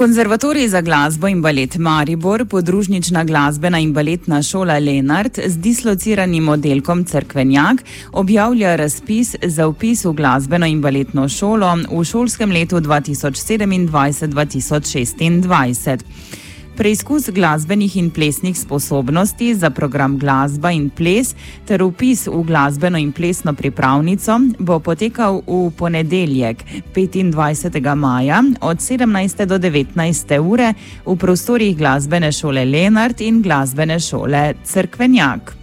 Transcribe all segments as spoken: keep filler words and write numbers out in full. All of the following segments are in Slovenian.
Konzervatorij za glasbo in balet Maribor, podružnična glasbena in baletna šola Lenart z dislociranim oddelkom Cerkvenjak objavlja razpis za vpis v glasbeno in baletno šolo v šolskem letu dva tisoč sedemindvajset dva tisoč šestindvajset. Preizkus glasbenih in plesnih sposobnosti za program glasba in ples ter vpis v glasbeno in plesno pripravnico bo potekal v ponedeljek, petindvajsetega maja od sedemnajste do devetnajste ure v prostorih glasbene šole Lenart in glasbene šole Cerkvenjak.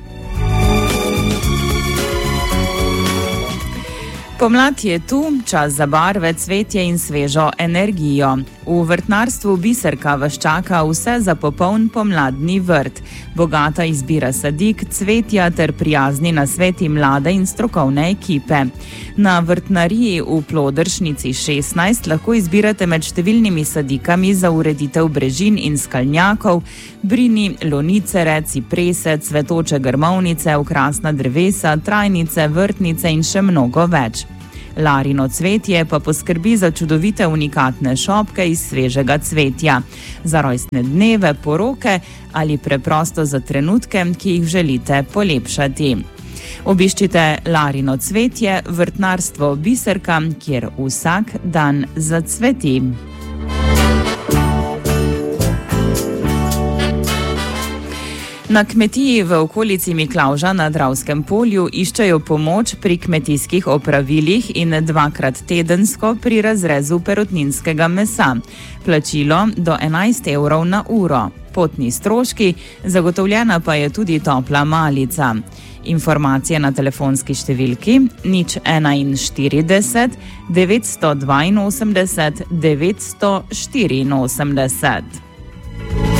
Pomlad je tu, čas za barve, cvetje in svežo energijo. V vrtnarstvu Biserka vas čaka vse za popoln pomladni vrt. Bogata izbira sadik, cvetja ter prijazni nasveti mlade in strokovne ekipe. Na vrtnariji v Plodršnici šestnajst lahko izbirate med številnimi sadikami za ureditev brežin in skalnjakov, brini, lonicere, ciprese, cvetoče grmovnice, okrasna drevesa, trajnice, vrtnice in še mnogo več. Larino cvetje pa poskrbi za čudovite unikatne šopke iz svežega cvetja, za rojstne dneve, poroke ali preprosto za trenutke, ki jih želite polepšati. Obiščite Larino cvetje, vrtnarstvo Biserka, kjer vsak dan zacveti. Na kmetiji v okolici Miklavža na Dravskem polju iščejo pomoč pri kmetijskih opravilih in dvakrat tedensko pri razrezu perutninskega mesa. Plačilo do enajst evrov na uro. Potni stroški, zagotovljena pa je tudi topla malica. Informacije na telefonski številki nič enainštirideset devetsto dvainosemdeset devetsto štiriinosemdeset.